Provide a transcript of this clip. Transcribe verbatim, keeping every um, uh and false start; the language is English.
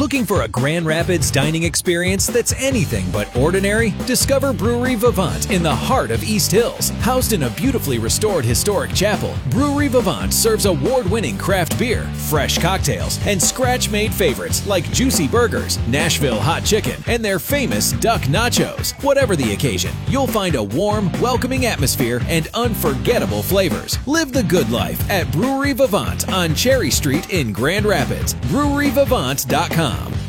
Looking for a Grand Rapids dining experience that's anything but ordinary? Discover Brewery Vivant in the heart of East Hills. Housed in a beautifully restored historic chapel, Brewery Vivant serves award-winning craft beer, fresh cocktails, and scratch-made favorites like juicy burgers, Nashville hot chicken, and their famous duck nachos. Whatever the occasion, you'll find a warm, welcoming atmosphere and unforgettable flavors. Live the good life at Brewery Vivant on Cherry Street in Grand Rapids. brewery vivant dot com.